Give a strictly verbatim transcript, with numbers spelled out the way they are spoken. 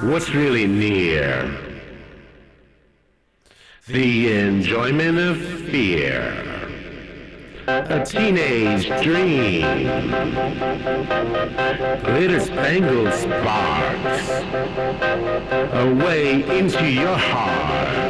what's really near. The enjoyment of fear. A teenage dream. Glitter spangled sparks. A way into your heart.